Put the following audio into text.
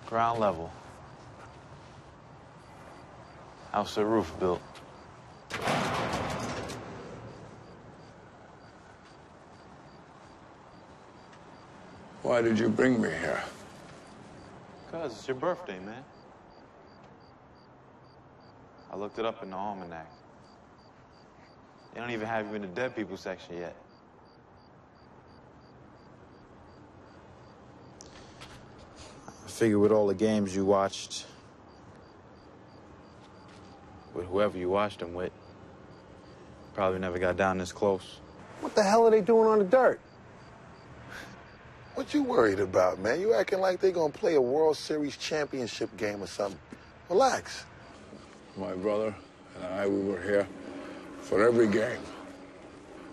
Ground level. House or roof built. Why did you bring me here? Cuz it's your birthday, man. I looked it up in the almanac. They don't even have you in the dead people section yet. I figure with all the games you watched, with whoever you watched them with, probably never got down this close. What the hell are they doing on the dirt? What you worried about, man? You acting like they gonna play a World Series championship game or something. Relax. My brother and I, we were here for every game.